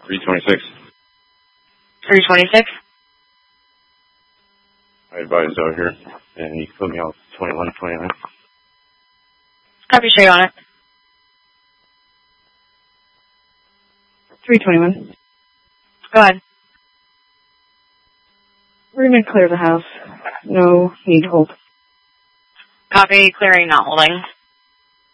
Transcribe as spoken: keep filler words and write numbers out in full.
three twenty-six. three twenty-six? I advised out here, and he put me out twenty-one twenty-nine. Copy, straight on it. three twenty-one. Go ahead. We're going to clear the house. No need to hold. Copy, clearing, not holding.